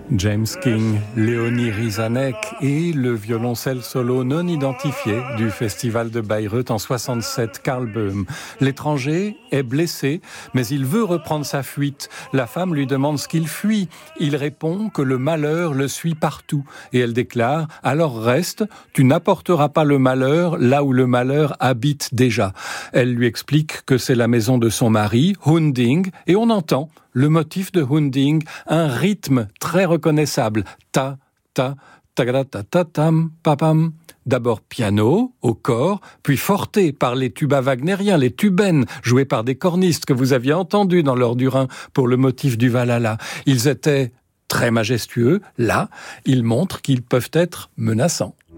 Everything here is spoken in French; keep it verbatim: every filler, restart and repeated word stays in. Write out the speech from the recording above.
James King, Léonie Rizanek et le violoncelle solo non identifié du festival de Bayreuth en soixante-sept, Karl Böhm. L'étranger est blessé, mais il veut reprendre sa fuite. La femme lui demande ce qu'il fuit. Il répond que le malheur le suit partout. Et elle déclare « Alors reste, tu n'apporteras pas le malheur là où le malheur habite déjà ». Elle lui explique que c'est la maison de son mari, Hunding, et on entend le motif de Hunding, un rythme très reconnaissable. Ta, ta, ta, ta, ta, tam, papam. D'abord piano, au corps, puis forté par les tubas wagnériens, les tubaines, joués par des cornistes que vous aviez entendus dans l'Or du Rhin pour le motif du Valhalla. Ils étaient très majestueux. Là, ils montrent qu'ils peuvent être menaçants.